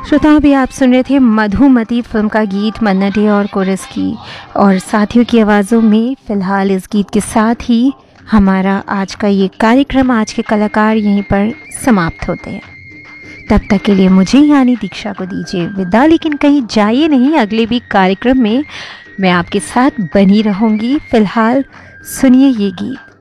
श्रोता, अभी आप सुन रहे थे मधुमती फिल्म का गीत मन्ना डे और कोरस की और साथियों की आवाज़ों में। फ़िलहाल इस गीत के साथ ही हमारा आज का ये कार्यक्रम, आज के कलाकार यहीं पर समाप्त होते हैं। तब तक के लिए मुझे यानी दीक्षा को दीजिए विदा, लेकिन कहीं जाइए नहीं, अगले भी कार्यक्रम में मैं आपके साथ बनी रहूँगी। फ़िलहाल सुनिए ये गीत।